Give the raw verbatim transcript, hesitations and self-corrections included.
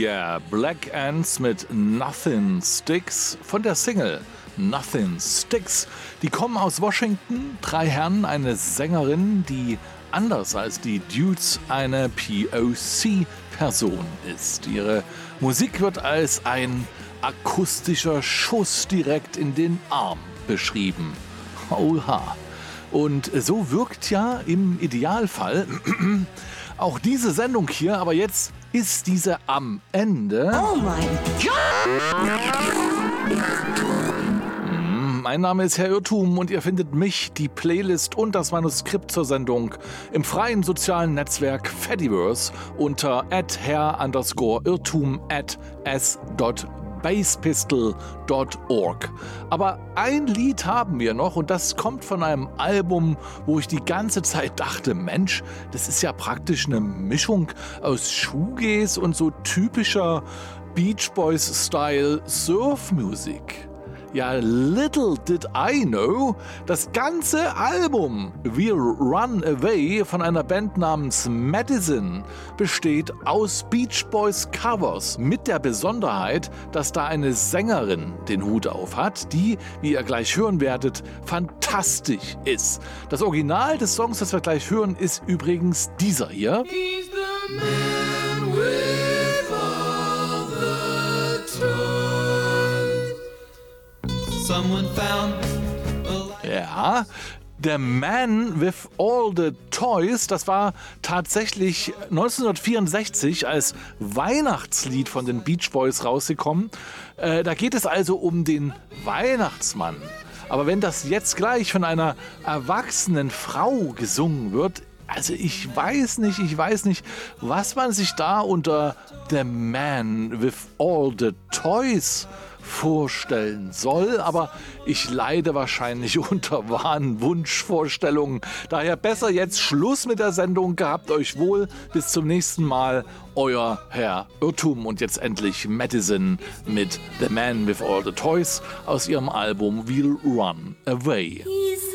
yeah, Black Ants mit Nothing Sticks von der Single Nothing Sticks. Die kommen aus Washington, drei Herren, eine Sängerin, die anders als die Dudes eine P O C-Person ist. Ihre Musik wird als ein akustischer Schuss direkt in den Arm beschrieben. Oha. Und so wirkt ja im Idealfall auch diese Sendung hier, aber jetzt ist diese am Ende. Oh mein Gott! Mein Name ist Herr Irrtum und ihr findet mich, die Playlist und das Manuskript zur Sendung im freien sozialen Netzwerk Fediverse unter at herr underscore irrtum at s dot basepistol dot org. Aber ein Lied haben wir noch und das kommt von einem Album, wo ich die ganze Zeit dachte, Mensch, das ist ja praktisch eine Mischung aus Shoegaze und so typischer Beach Boys-Style Surfmusik. Ja, little did I know, das ganze Album We'll Run Away von einer Band namens Madison besteht aus Beach Boys Covers mit der Besonderheit, dass da eine Sängerin den Hut auf hat, die, wie ihr gleich hören werdet, fantastisch ist. Das Original des Songs, das wir gleich hören, ist übrigens dieser hier. He's the man with all the toys. Someone found a Ja, The Man with All the Toys, das war tatsächlich neunzehnhundertvierundsechzig als Weihnachtslied von den Beach Boys rausgekommen. Äh, da geht es also um den Weihnachtsmann. Aber wenn das jetzt gleich von einer erwachsenen Frau gesungen wird, also ich weiß nicht, ich weiß nicht, was man sich da unter The Man with All the Toys vorstellen soll, aber ich leide wahrscheinlich unter wahren Wunschvorstellungen. Daher besser jetzt Schluss mit der Sendung. Gehabt euch wohl. Bis zum nächsten Mal. Euer Herr Irrtum. Und jetzt endlich Madison mit The Man with All the Toys aus ihrem Album We'll Run Away. He's